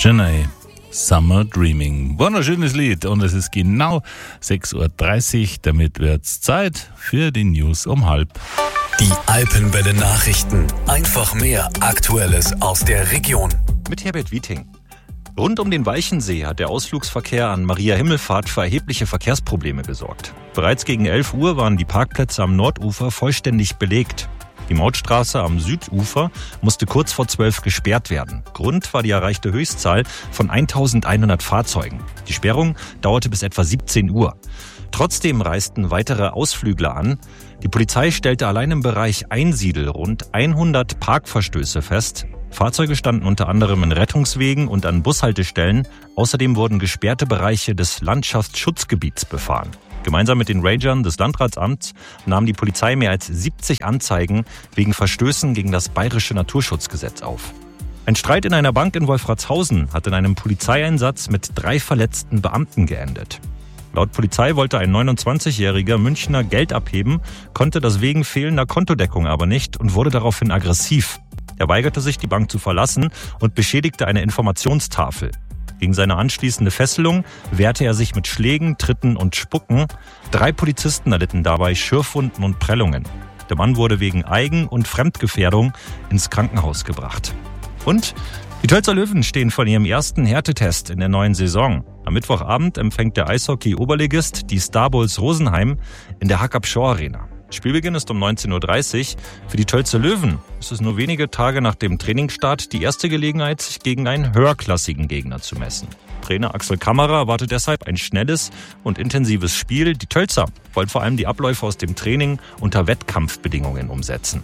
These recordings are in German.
Janae, Summer Dreaming. Wunderschönes Lied und es ist genau 6.30 Uhr. Damit wird's Zeit für die News um 12:30. Die Alpenwelle Nachrichten. Einfach mehr Aktuelles aus der Region. Mit Herbert Wieting. Rund um den Walchensee hat der Ausflugsverkehr an Maria Himmelfahrt für erhebliche Verkehrsprobleme gesorgt. Bereits gegen 11 Uhr waren die Parkplätze am Nordufer vollständig belegt. Die Mautstraße am Südufer musste kurz vor 12 gesperrt werden. Grund war die erreichte Höchstzahl von 1100 Fahrzeugen. Die Sperrung dauerte bis etwa 17 Uhr. Trotzdem reisten weitere Ausflügler an. Die Polizei stellte allein im Bereich Einsiedel rund 100 Parkverstöße fest. Fahrzeuge standen unter anderem in Rettungswegen und an Bushaltestellen. Außerdem wurden gesperrte Bereiche des Landschaftsschutzgebiets befahren. Gemeinsam mit den Rangern des Landratsamts nahm die Polizei mehr als 70 Anzeigen wegen Verstößen gegen das Bayerische Naturschutzgesetz auf. Ein Streit in einer Bank in Wolfratshausen hat in einem Polizeieinsatz mit 3 verletzten Beamten geendet. Laut Polizei wollte ein 29-jähriger Münchner Geld abheben, konnte das wegen fehlender Kontodeckung aber nicht und wurde daraufhin aggressiv. Er weigerte sich, die Bank zu verlassen und beschädigte eine Informationstafel. Gegen seine anschließende Fesselung wehrte er sich mit Schlägen, Tritten und Spucken. 3 Polizisten erlitten dabei Schürfwunden und Prellungen. Der Mann wurde wegen Eigen- und Fremdgefährdung ins Krankenhaus gebracht. Und die Tölzer Löwen stehen vor ihrem ersten Härtetest in der neuen Saison. Am Mittwochabend empfängt der Eishockey-Oberligist die Star Bulls Rosenheim in der Hackab-Shaw Arena. Spielbeginn ist um 19.30 Uhr. Für die Tölzer Löwen ist es nur wenige Tage nach dem Trainingsstart die erste Gelegenheit, sich gegen einen höherklassigen Gegner zu messen. Trainer Axel Kammerer erwartet deshalb ein schnelles und intensives Spiel. Die Tölzer wollen vor allem die Abläufe aus dem Training unter Wettkampfbedingungen umsetzen.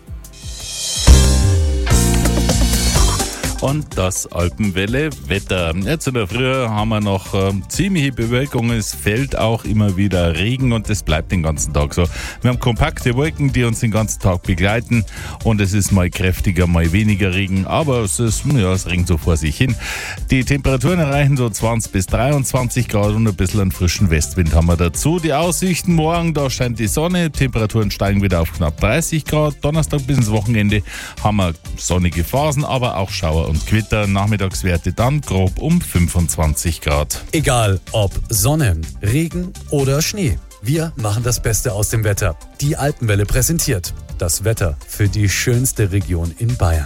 Und das Alpenwelle-Wetter. Jetzt in der Früh haben wir noch ziemliche Bewölkung. Es fällt auch immer wieder Regen und es bleibt den ganzen Tag so. Wir haben kompakte Wolken, die uns den ganzen Tag begleiten und es ist mal kräftiger, mal weniger Regen, aber es regnet so vor sich hin. Die Temperaturen erreichen so 20 bis 23 Grad und ein bisschen einen frischen Westwind haben wir dazu. Die Aussichten morgen, da scheint die Sonne, Temperaturen steigen wieder auf knapp 30 Grad. Donnerstag bis ins Wochenende haben wir sonnige Phasen, aber auch Schauer und Gewitter, Nachmittagswerte dann grob um 25 Grad. Egal ob Sonne, Regen oder Schnee. Wir machen das Beste aus dem Wetter. Die Alpenwelle präsentiert das Wetter für die schönste Region in Bayern.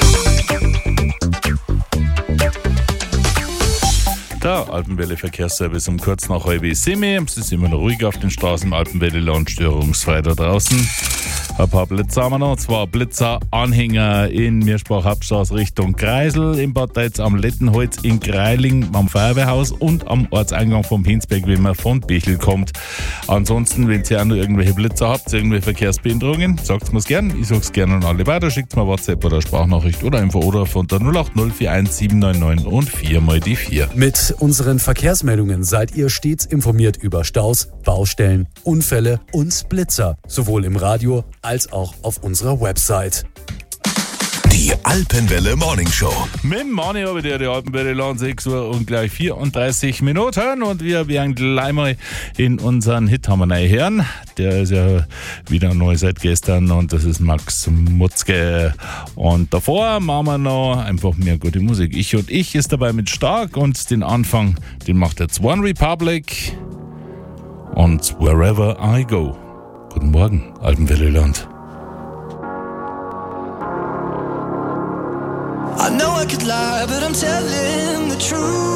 Der Alpenwelle-Verkehrsservice um kurz nach 6:30. Es ist immer noch ruhig auf den Straßen im Alpenwelle-Land, störungsfrei da draußen. Ein paar Blitzer haben wir noch, zwar Blitzer-Anhänger in Mirschbach-Hauptstraße Richtung Kreisel, im Bad Deitz am Lettenholz, in Greiling am Feuerwehrhaus und am Ortseingang vom Hinsberg, wenn man von Bichl kommt. Ansonsten, wenn ihr auch noch irgendwelche Blitzer habt, irgendwelche Verkehrsbehinderungen, sagt mir's gern. Ich sag's gerne an alle weiter, schickt mir WhatsApp oder Sprachnachricht oder Info oder von der 080 41 799 und 4x4. Mit unseren Verkehrsmeldungen seid ihr stets informiert über Staus, Baustellen, Unfälle und Blitzer, sowohl im Radio als auch auf unserer Website. Die Alpenwelle Morning Show. Mit dem Mani habe ich die Alpenwelle Land 6 Uhr und gleich 34 Minuten und wir werden gleich mal in unseren Hit haben wir neu hören. Der ist ja wieder neu seit gestern und das ist Max Mutzke. Und davor machen wir noch einfach mehr gute Musik. Ich und ich ist dabei mit Stark und den Anfang, den macht jetzt One Republic und Wherever I Go. Guten Morgen, Alpenwelle Land. I know I could lie, but I'm telling the truth.